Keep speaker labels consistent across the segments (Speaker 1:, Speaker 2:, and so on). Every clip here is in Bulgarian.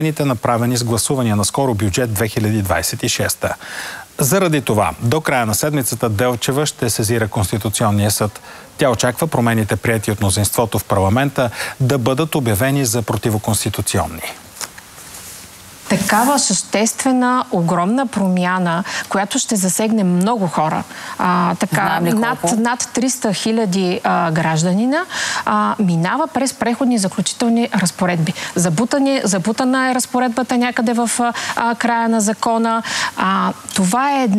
Speaker 1: направени с гласувания на скоро бюджет 2026. Заради това, до края на седмицата Делчева ще сезира Конституционния съд. Тя очаква промените, приети от мнозинството в парламента, да бъдат обявени за противоконституционни.
Speaker 2: Такава съществена, огромна промяна, която ще засегне много хора. Над 300 хиляди гражданина минава през преходни заключителни разпоредби. Забутана е разпоредбата някъде в края на закона. Това е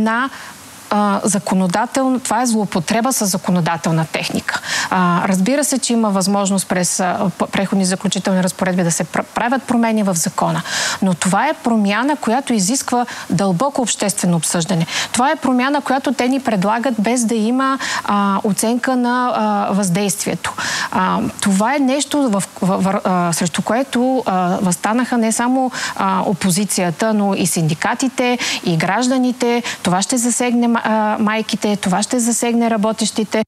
Speaker 2: това е злоупотреба с законодателна техника. Разбира се, че има възможност през преходни заключителни разпоредби да се правят промени в закона, но това е промяна, която изисква дълбоко обществено обсъждане. Това е промяна, която те ни предлагат без да има оценка на въздействието. Това е нещо, срещу което възстанаха не само опозицията, но и синдикатите, и гражданите. Това ще засегне майките, това ще засегне работещите.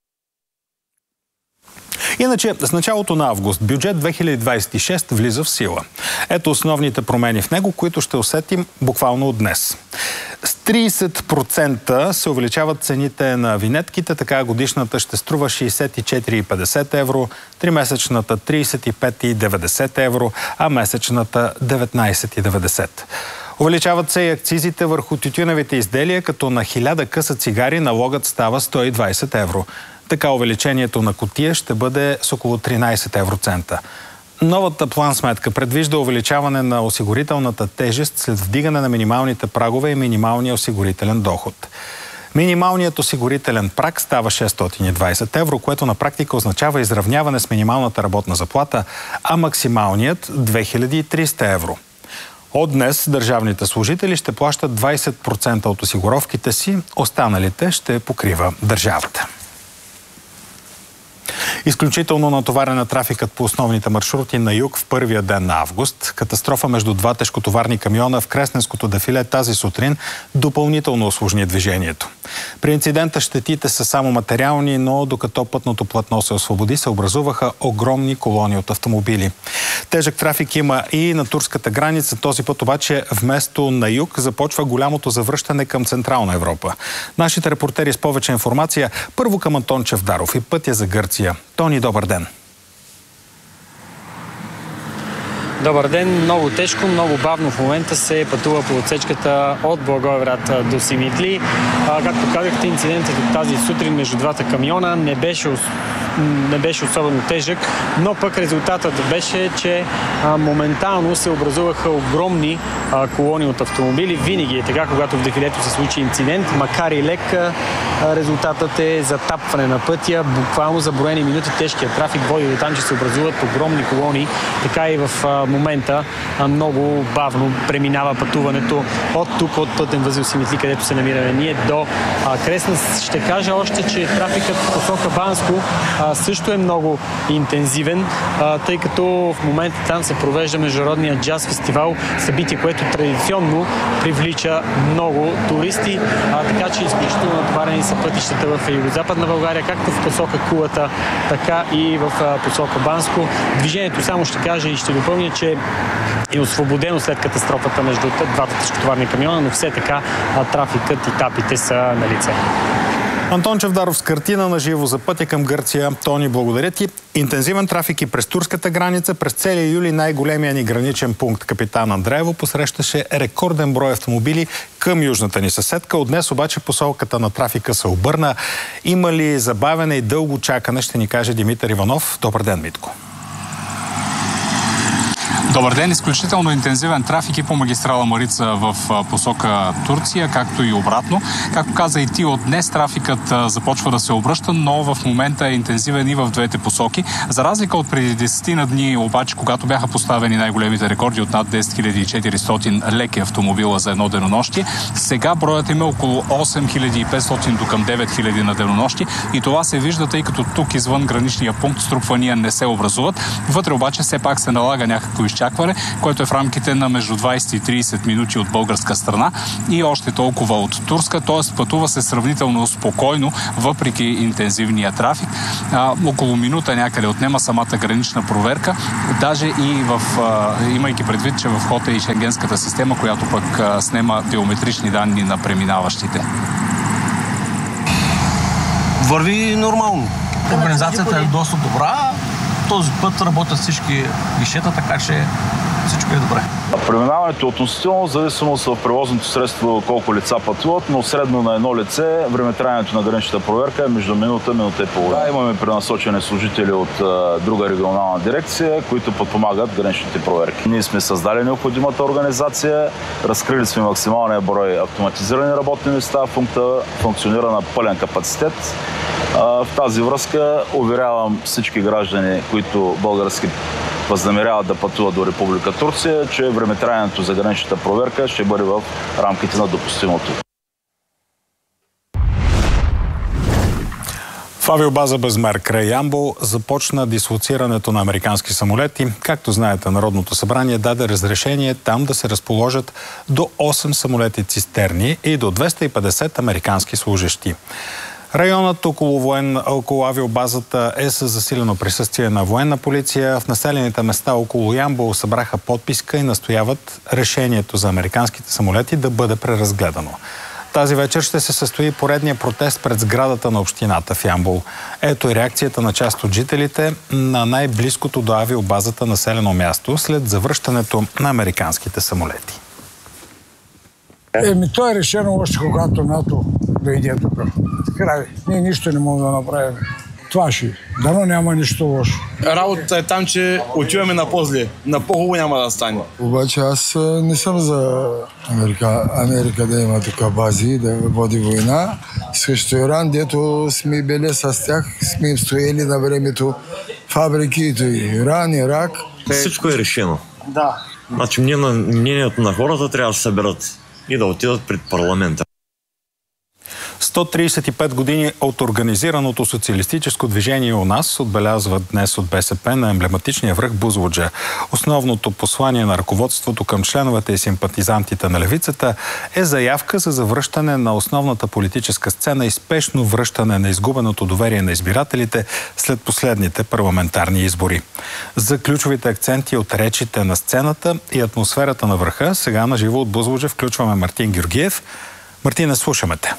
Speaker 1: Иначе, с началото на август бюджет 2026 влиза в сила. Ето основните промени в него, които ще усетим буквално от днес. С 30% се увеличават цените на винетките, така годишната ще струва 64,50 евро, тримесечната 35,90 евро, а месечната 19,90. Увеличават се и акцизите върху тютюневите изделия, като на 1000 къса цигари налогът става 120 евро. Така увеличението на кутия ще бъде с около 13 евроцента. Новата план-сметка предвижда увеличаване на осигурителната тежест след вдигане на минималните прагове и минималния осигурителен доход. Минималният осигурителен праг става 620 евро, което на практика означава изравняване с минималната работна заплата, а максималният 2300 евро. От днес държавните служители ще плащат 20% от осигуровките си, останалите ще покрива държавата. Изключително натоварен е трафикът по основните маршрути на юг в първия ден на август. Катастрофа между два тежкотоварни камиона в Кресненското дефиле тази сутрин допълнително усложни движението. При инцидента щетите са само материални, но докато пътното платно се освободи, се образуваха огромни колони от автомобили. Тежък трафик има и на турската граница. Този път обаче вместо на юг започва голямото завръщане към Централна Европа. Нашите репортери с повече информация първо към Антон Чавдаров и пътя за Гърция. Тони, добър ден!
Speaker 3: Добър ден! Много тежко, много бавно в момента се пътува по отсечката от Благоевград до Симитли. Както казахте, инцидентът от тази сутрин между двата камиона не беше особено тежък, но пък резултатът беше, че моментално се образуваха огромни колони от автомобили. Винаги е така, когато в дефилето се случи инцидент, макар и лек, резултатът е затапване на пътя. Буквално за броени минути тежкият трафик води до там, че се образуват огромни колони. Така и в момента много бавно преминава пътуването от тук, от пътен възел Симитли, където се намираме ние, до Кресна. Ще кажа още, че трафикът в посока Банско също е много интензивен, тъй като в момента там се провежда международния джаз фестивал, събитие, което традиционно привлича много туристи, така че изключително натоварени са пътищата в югозападна България, както в посока Кулата, така и в посока Банско. Движението, само ще кажа и ще допълня, че е освободено след катастрофата между двата тежкотоварни камиона, но все така трафикът и тапите са на лице.
Speaker 1: Антон Чавдаров с картина на живо за пътя към Гърция. Тони, благодаря ти. Интензивен трафик и през турската граница. През целия юли най-големия ни граничен пункт Капитан Андреево посрещаше рекорден брой автомобили към южната ни съседка. От днес обаче посоката на трафика се обърна. Има ли забавене и дълго чакане, ще ни каже Димитър Иванов. Добър ден, Митко.
Speaker 4: Добър ден! Изключително интензивен трафик и по магистрала Марица в посока Турция, както и обратно. Както каза и ти, от днес трафикът започва да се обръща, но в момента е интензивен и в двете посоки. За разлика от преди 10 на дни, обаче, когато бяха поставени най-големите рекорди от над 10 400 леки автомобила за едно денонощие, сега броят им е около 8500 до към 9000 на денонощие и това се вижда, тъй като тук извън граничния пункт струпвания не се образуват. Вътре обаче все пак се налага някакво изчакване изчакване, което е в рамките на между 20 и 30 минути от българска страна и още толкова от турска, т.е. пътува се сравнително спокойно, въпреки интензивния трафик. Около минута някъде отнема самата гранична проверка, даже и имайки предвид, че в ход е и шенгенската система, която пък снема биометрични данни на преминаващите.
Speaker 5: Върви нормално. Организацията е доста добра. Този път работят всички гишета, така че всичко е добре.
Speaker 6: Преминаването е относително зависимост в превозното средство колко лица пътуват, но средно на едно лице времетраенето на граничната проверка е между минута и половина. Имаме пренасочени служители от друга регионална дирекция, които подпомагат граничните проверки. Ние сме създали необходимата организация, разкрили сме максималния брой автоматизирани работни места, функционира на пълен капацитет. В тази връзка уверявам всички граждани, които български възнамеряват да пътуват до Република Турция, че времетраенето за граничната проверка ще бъде в рамките на допустимото.
Speaker 1: В авиобаза Безмер край Ямбол започна дислоцирането на американски самолети. Както знаете, Народното събрание даде разрешение там да се разположат до 8 самолети цистерни и до 250 американски служещи. Районът около авиобазата е със засилено присъствие на военна полиция. В населените места около Ямбол събраха подписка и настояват решението за американските самолети да бъде преразгледано. Тази вечер ще се състои поредния протест пред сградата на общината в Ямбол. Ето и реакцията на част от жителите на най-близкото до авиобазата населено място след завръщането на американските самолети.
Speaker 7: То е решено още когато НАТО дойде тук. Край. Ние нищо не можем да направим. Това ще. Дано няма нищо лошо.
Speaker 5: Работата е там, че отиваме на по-зле. На по-хубаво няма да стане.
Speaker 7: Обаче аз не съм за Америка да има тук бази, да води война. Срещу Иран, дето сме били с тях, сме им стояли на времето фабрики, Иран, Ирак.
Speaker 8: Всичко е решено.
Speaker 7: Да.
Speaker 8: Значи мнението на хората трябва да се съберат и да отидат пред парламента.
Speaker 1: 135 години от организираното социалистическо движение у нас отбелязват днес от БСП на емблематичния връх Бузлуджа. Основното послание на ръководството към членовете и симпатизантите на левицата е заявка за завръщане на основната политическа сцена и спешно връщане на изгубеното доверие на избирателите след последните парламентарни избори. За ключовите акценти от речите на сцената и атмосферата на върха сега на живо от Бузлуджа включваме Мартин Георгиев. Мартине, слушаме те.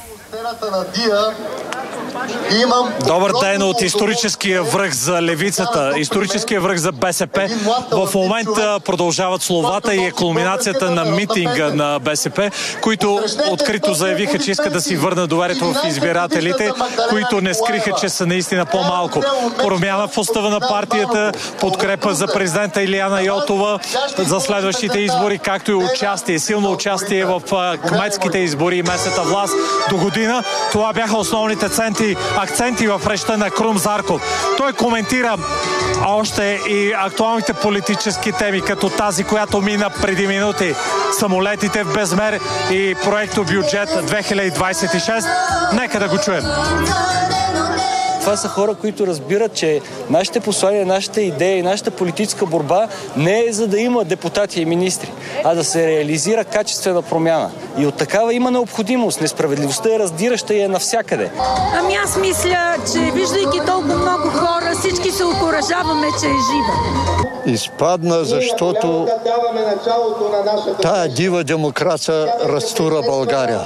Speaker 9: Добър ден от историческия връх за левицата, историческия връх за БСП. В момента продължават словата и е кулминацията на митинга на БСП, които открито заявиха, че искат да си върнат доверието в избирателите, които не скриха, че са наистина по-малко. Промяна в устава на партията, подкрепа за президента Илияна Йотова за следващите избори, както и участие, силно участие в кметските избори и местната власт до година. Това бяха основните акценти в речта на Крум Зарков. Той коментира още и актуалните политически теми, като тази, която мина преди минути. Самолетите в Безмер и проекто бюджет 2026. Нека да го чуем.
Speaker 10: Това са хора, които разбират, че нашите послания, нашите идеи, нашата политическа борба не е за да има депутати и министри, а да се реализира качествена промяна. И от такава има необходимост. Несправедливостта е раздираща и е навсякъде.
Speaker 11: Ами аз мисля, че виждайки толкова много хора, всички се окуражаваме, че е жива.
Speaker 12: Изпадна, защото тая дива демокрация разтура България.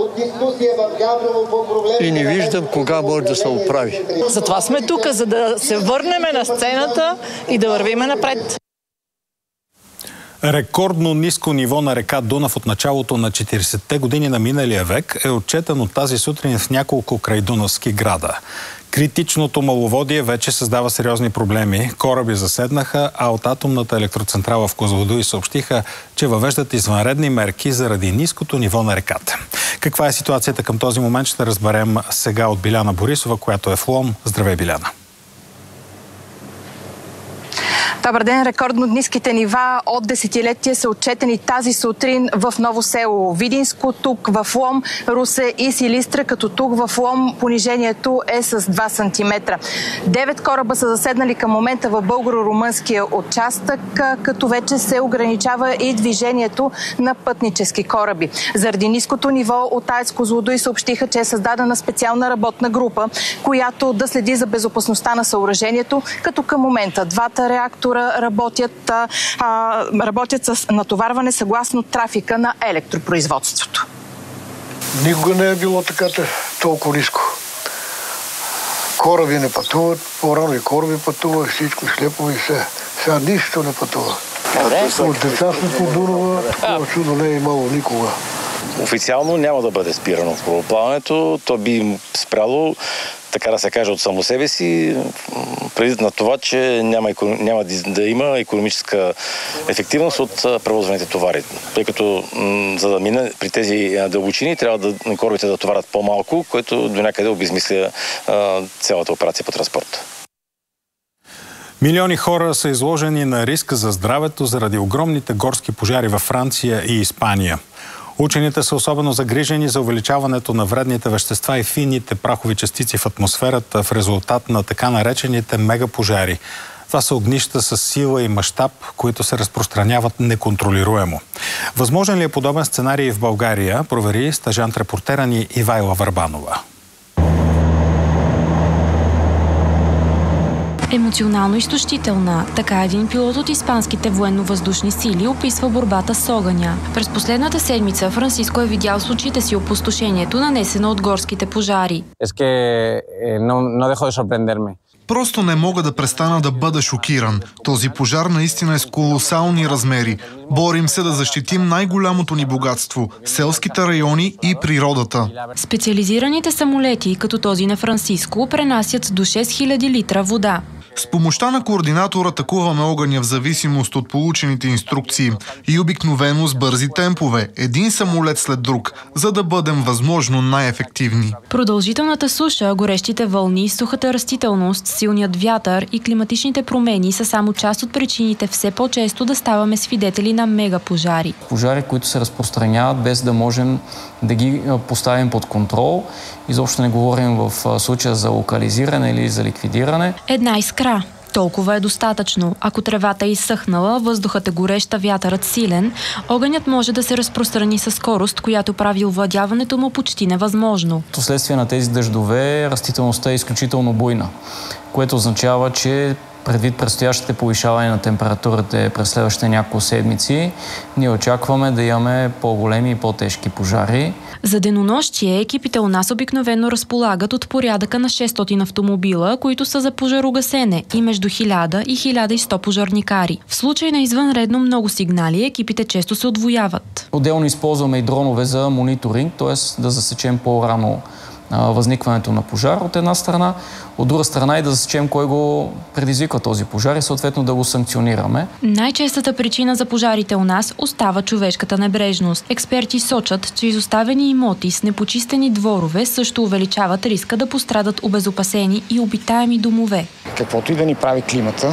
Speaker 12: И не виждам кога може да се оправи.
Speaker 13: Затова сме тук, за да се върнем на сцената и да вървим напред.
Speaker 1: Рекордно ниско ниво на река Дунав от началото на 40-те години на миналия век е отчетено тази сутрин в няколко крайдунавски града. Критичното маловодие вече създава сериозни проблеми. Кораби заседнаха, а от атомната електроцентрала в Козлодуй съобщиха, че въвеждат извънредни мерки заради ниското ниво на реката. Каква е ситуацията към този момент, ще разберем сега от Биляна Борисова, която е в Лом. Здравей, Биляна!
Speaker 13: Добър ден! Рекордно ниските нива от десетилетия са отчетени тази сутрин в Ново село Видинско, тук в Лом, Русе и Силистра, като тук в Лом понижението е с 2 см. 9 кораба са заседнали към момента в българо-румънския участък, като вече се ограничава и движението на пътнически кораби. Заради ниското ниво от АЕЦ Козлодуй съобщиха, че е създадена специална работна група, която да следи за безопасността на съоръжението, като към момента двата реактора работят с натоварване съгласно трафика на електропроизводството.
Speaker 12: Никога не е било така толкова ниско. Кораби не пътуват, по-рано и кораби пътуват, всичко слепо и все. Сега нищо не пътува. От децата по Дунава такова чудо не е имало никога.
Speaker 14: Официално няма да бъде спирано корабоплаването. То би спряло, така да се каже, от само себе си, предвид на това, че няма да има икономическа ефективност от превозваните товари. Тъй като за да мине при тези дълбочини, трябва корабите да товарят по-малко, което до някъде обезмисля цялата операция по транспорт.
Speaker 1: Милиони хора са изложени на риск за здравето заради огромните горски пожари във Франция и Испания. Учените са особено загрижени за увеличаването на вредните вещества и финните прахови частици в атмосферата в резултат на така наречените мегапожари. Това са огнища с сила и мащаб, които се разпространяват неконтролируемо. Възможен ли е подобен сценарий в България, провери стажант-репортера ни Ивайла Върбанова.
Speaker 15: Емоционално изтощителна. Така един пилот от испанските военно-въздушни сили описва борбата с огъня. През последната седмица Франциско е видял с очите си опустошението, нанесено от горските пожари.
Speaker 16: Просто не мога да престана да бъда шокиран. Този пожар наистина е с колосални размери. Борим се да защитим най-голямото ни богатство – селските райони и природата.
Speaker 15: Специализираните самолети, като този на Франциско, пренасят до 6000 литра вода.
Speaker 16: С помощта на координатор атакуваме огъня в зависимост от получените инструкции и обикновено с бързи темпове, един самолет след друг, за да бъдем възможно най-ефективни.
Speaker 15: Продължителната суша, горещите вълни, сухата растителност, силният вятър и климатичните промени са само част от причините все по-често да ставаме свидетели на мегапожари.
Speaker 17: Пожари, които се разпространяват без да можем да ги поставим под контрол. Изобщо не говорим в случая за локализиране или за ликвидиране.
Speaker 15: Една искра. Толкова е достатъчно. Ако тревата е изсъхнала, въздухът е горещ, вятърът силен, огънят може да се разпространи със скорост, която прави овладяването му почти невъзможно.
Speaker 17: Вследствие на тези дъждове растителността е изключително буйна, което означава, че предвид предстоящите повишаване на температурата през следващите няколко седмици, ние очакваме да имаме по-големи и по-тежки пожари.
Speaker 15: За денонощие екипите у нас обикновено разполагат от порядъка на 600 автомобила, които са за пожарогасене и между 1000 и 1100 пожарникари. В случай на извънредно много сигнали, екипите често се отвояват.
Speaker 17: Отделно използваме и дронове за мониторинг, т.е. да засечем по-рано възникването на пожар от една страна, от друга страна и да засечем кой го предизвиква този пожар и съответно да го санкционираме.
Speaker 15: Най-честата причина за пожарите у нас остава човешката небрежност. Експерти сочат, че изоставени имоти с непочистени дворове също увеличават риска да пострадат обезопасени и обитаеми домове.
Speaker 18: Каквото и да ни прави климата,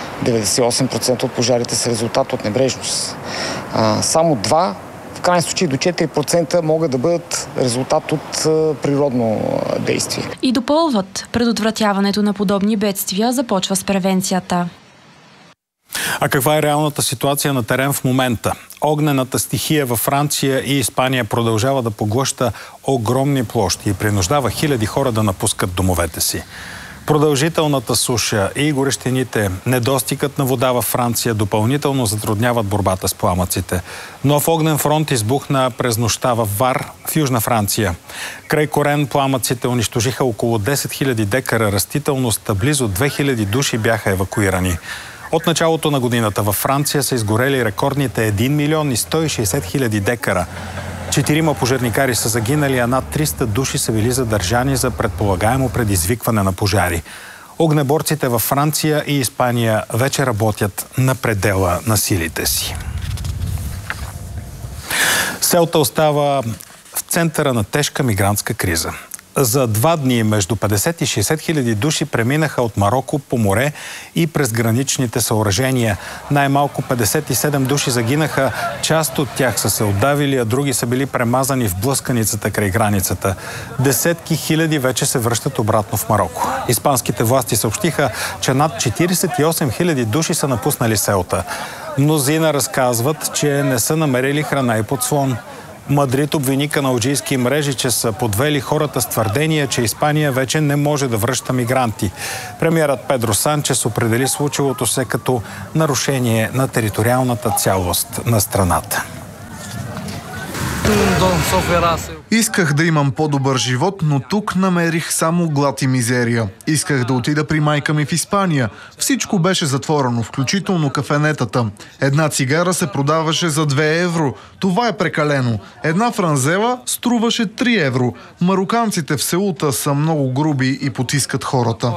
Speaker 18: 98% от пожарите са резултат от небрежност. Само 2%, в крайни случаи до 4% могат да бъдат резултат от природно действие.
Speaker 15: И допълват, предотвратяването на подобни бедствия започва с превенцията.
Speaker 1: А каква е реалната ситуация на терен в момента? Огнената стихия във Франция и Испания продължава да поглъща огромни площи и принуждава хиляди хора да напускат домовете си. Продължителната суша и горещините, недостигът на вода във Франция допълнително затрудняват борбата с пламъците. Нов огнен фронт избухна през нощта във Вар, в Южна Франция. Край Корен пламъците унищожиха около 10 000 декара растителност, близо 2000 души бяха евакуирани. От началото на годината във Франция са изгорели рекордните 1 милион и 160 хиляди декара. 4 пожарникари са загинали, а над 300 души са били задържани за предполагаемо предизвикване на пожари. Огнеборците във Франция и Испания вече работят на предела на силите си. Селта остава в центъра на тежка мигрантска криза. За 2 дни между 50 и 60 хиляди души преминаха от Мароко по море и през граничните съоръжения. Най-малко 57 души загинаха, част от тях са се отдавили, а други са били премазани в блъсканицата край границата. Десетки хиляди вече се връщат обратно в Мароко. Испанските власти съобщиха, че над 48 хиляди души са напуснали Сеута. Мнозина разказват, че не са намерили храна и подслон. Мадрид обвини каналджийски мрежи, че са подвели хората с твърдения, че Испания вече не може да връща мигранти. Премиерът Педро Санчес определи случилото се като нарушение на териториалната цялост на страната.
Speaker 16: Исках да имам по-добър живот, но тук намерих само глад и мизерия. Исках да отида при майка ми в Испания. Всичко беше затворено, включително кафенетата. Една цигара се продаваше за 2 евро. Това е прекалено. Една франзела струваше 3 евро. Мароканците в Сеута са много груби и потискат хората.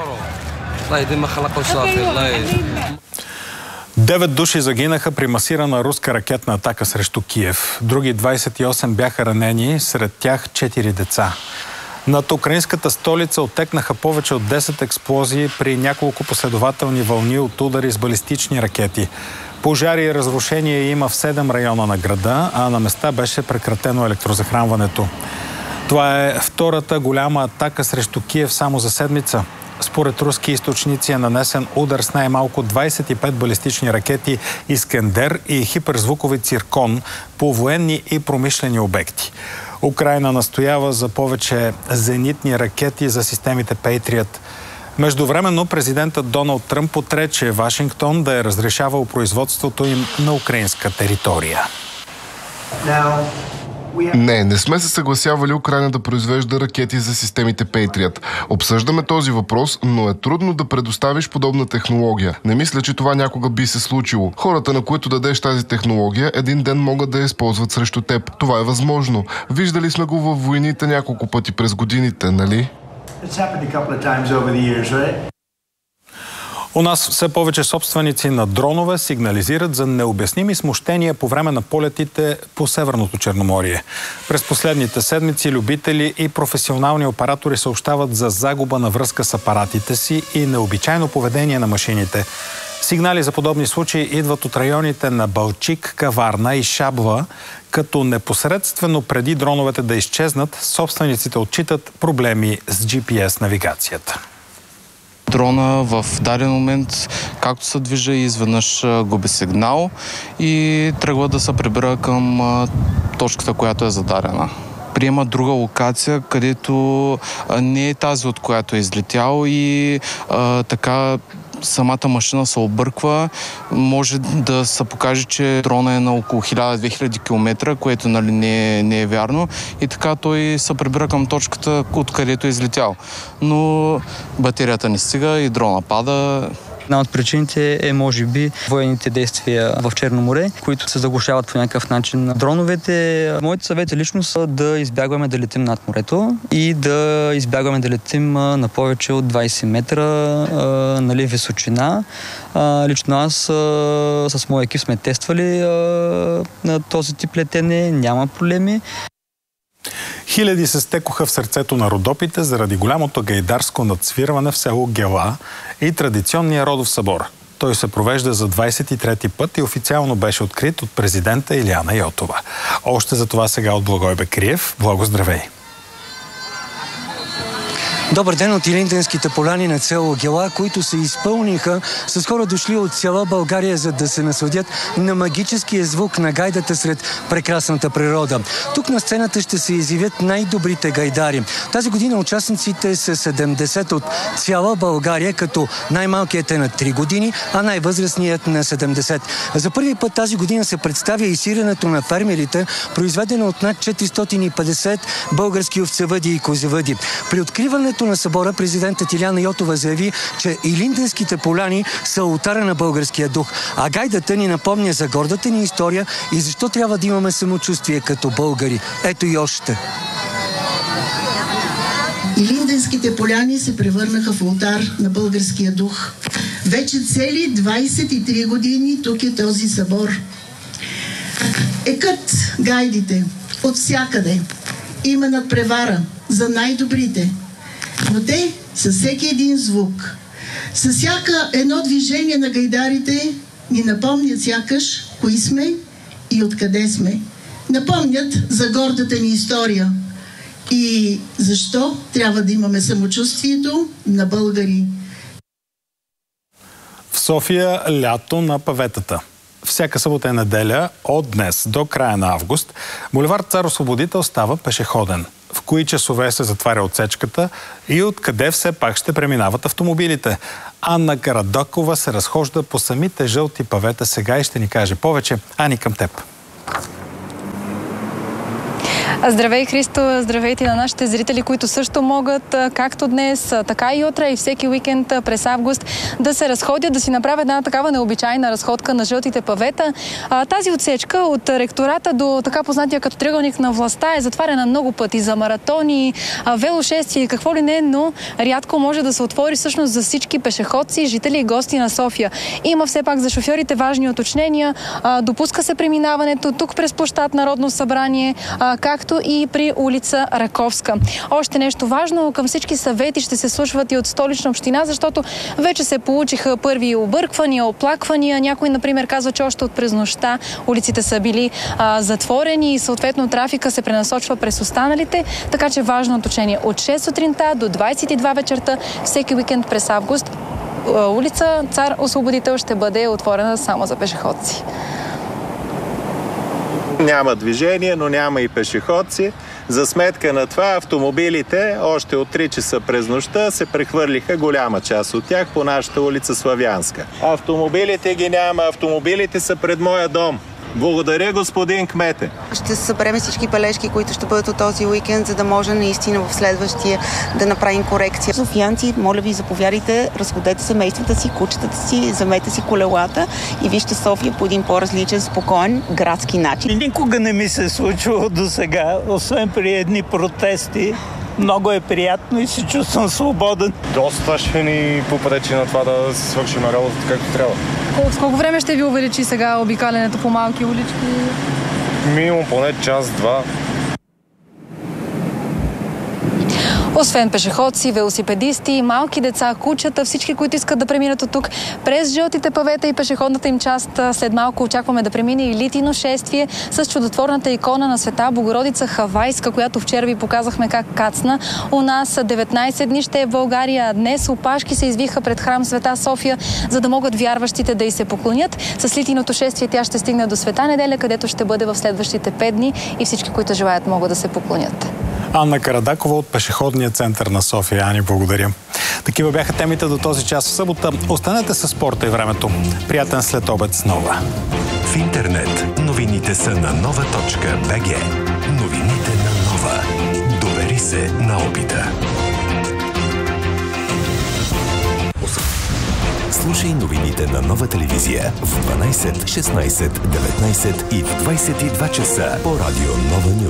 Speaker 1: 9 души загинаха при масирана руска ракетна атака срещу Киев. Други 28 бяха ранени, сред тях 4 деца. Над украинската столица оттекнаха повече от 10 експлозии при няколко последователни вълни от удари с балистични ракети. Пожари и разрушения има в 7 района на града, а на места беше прекратено електрозахранването. Това е втората голяма атака срещу Киев само за седмица. Според руски източници е нанесен удар с най-малко 25 балистични ракети Искендер и хиперзвукови циркон по военни и промишлени обекти. Украйна настоява за повече зенитни ракети за системите Patriot. Междувременно президентът Доналд Тръмп отрече Вашингтон да е разрешавал производството им на украинска територия.
Speaker 19: Не сме се съгласявали Украйна да произвежда ракети за системите Patriot. Обсъждаме този въпрос, но е трудно да предоставиш подобна технология. Не мисля, че това някога би се случило. Хората, на които дадеш тази технология, един ден могат да я използват срещу теб. Това е възможно. Виждали сме го във войните няколко пъти през годините, нали?
Speaker 1: У нас все повече собственици на дронове сигнализират за необясними смущения по време на полетите по Северното Черноморие. През последните седмици любители и професионални оператори съобщават за загуба на връзка с апаратите си и необичайно поведение на машините. Сигнали за подобни случаи идват от районите на Балчик, Каварна и Шабла, като непосредствено преди дроновете да изчезнат, собствениците отчитат проблеми с GPS-навигацията.
Speaker 20: Дрона в даден момент, както се движи, изведнъж губи сигнал и тръгва да се прибира към точката, която е зададена. Приема друга локация, където не е тази, от която е излетял и така самата машина се обърква. Може да се покаже, че дрона е на около 1000-2000 км, което нали, не е вярно. И така той се прибира към точката, откъдето е излетял. Но батерията не стига и дрона пада.
Speaker 21: Една от причините е, може би, военните действия в Черно море, които се заглушават по някакъв начин дроновете. Моите съвети лично са да избягваме да летим над морето и да избягваме да летим на повече от 20 метра нали, височина. Лично аз с моя екип сме тествали на този тип летене, няма проблеми.
Speaker 1: Хиляди се стекоха в сърцето на Родопите заради голямото гайдарско надсвирване в село Гела и традиционния Родов събор. Той се провежда за 23-ти път и официално беше открит от президента Илияна Йотова. Още за това сега от Благой Бекриев. Благо, здравей!
Speaker 22: Добър ден от Илинденските поляни на село Гела, които се изпълниха с хора дошли от цяла България, за да се насладят на магическия звук на гайдата сред прекрасната природа. Тук на сцената ще се изявят най-добрите гайдари. Тази година участниците са 70 от цяла България, като най-малкият е на 3 години, а най-възрастният на 70. За първи път тази година се представя и сиренето на фермерите, произведено от над 450 български овцевъди и козевъди. При откриването на събора президентът Илияна Йотова заяви, че Илинденските поляни са олтара на българския дух, а гайдата ни напомня за гордата ни история и защо трябва да имаме самочувствие като българи. Ето и още.
Speaker 23: Илинденските поляни се превърнаха в олтар на българския дух. Вече цели 23 години тук е този събор. Екът гайдите от всякъде. Има надпревара за най-добрите. Но те със всеки един звук, със всяка едно движение на гайдарите ни напомнят сякаш кои сме и откъде сме. Напомнят за гордата ни история и защо трябва да имаме самочувствието на българи.
Speaker 1: В София лято на паветата. Всяка събота и неделя от днес до края на август булевард Цар Освободител става пешеходен. В кои часове се затваря отсечката и откъде все пак ще преминават автомобилите? Анна Карадакова се разхожда по самите жълти павета сега и ще ни каже повече. Ани, към теб.
Speaker 2: Здравей, Христо! Здравейте на нашите зрители, които също могат, както днес, така и утре и всеки уикенд през август, да се разходят, да си направят една такава необичайна разходка на жълтите павета. Тази отсечка от ректората до така познатия като триъгълник на властта е затваряна много пъти за маратони, велошествия и какво ли не, но рядко може да се отвори всъщност за всички пешеходци, жители и гости на София. Има все пак за шофьорите важни уточнения. Допуска се преминаването тук през площад Народно събрание, както и при улица Раковска. Още нещо важно, към всички съвети ще се слушват и от Столична община, защото вече се получиха първи обърквания, оплаквания. Някой, например, казва, че още от през нощта улиците са били затворени и съответно трафика се пренасочва през останалите. Така че важно уточнение. От 6 сутринта до 22 вечерта всеки уикенд през август улица Цар Освободител ще бъде отворена само за пешеходци.
Speaker 3: Няма движение, но няма и пешеходци. За сметка на това автомобилите още от 3 часа през нощта се прехвърлиха голяма част от тях по нашата улица Славянска. Автомобилите ги няма, автомобилите са пред моя дом. Благодаря, господин кмете.
Speaker 4: Ще съберем всички бележки, които ще бъдат от този уикенд, за да може наистина в следващия да направим корекция. Софиянци, моля ви, заповядайте, разходете семействата си, кучетата си, вземете си колелата и вижте София по един по-различен, спокоен, градски начин.
Speaker 24: Никога не ми се е случвало до сега, освен при едни протести. Много е приятно и се чувствам свободен.
Speaker 25: Доста ще ни попречи на това да свършим работата както трябва.
Speaker 2: С колко време ще ви увеличи сега обикалянето по малки улички?
Speaker 25: Минимум поне час-два.
Speaker 2: Освен пешеходци, велосипедисти, малки деца, кучета, всички, които искат да преминат от тук през жълтите павета и пешеходната им част, след малко очакваме да премине и литийно шествие с чудотворната икона на Света Богородица Хавайска, която вчера ви показахме как кацна. У нас 19 дни ще е в България. Днес опашки се извиха пред храм Света София, за да могат вярващите да й се поклонят. С литийното шествие тя ще стигне до Света неделя, където ще бъде в следващите 5 дни и всички, които желаят, могат да се поклонят.
Speaker 1: Анна Карадакова от пешеходния център на София. Ани, благодаря. Такива бяха темите до този час в събота. Останете със спорта и времето. Приятен следобед с Нова.
Speaker 26: В интернет новините са на nova.bg. Новините на Нова. Довери се на опита. Слушай новините на Нова телевизия в 12, 16, 19 и в 22 часа по радио Нова Нюз.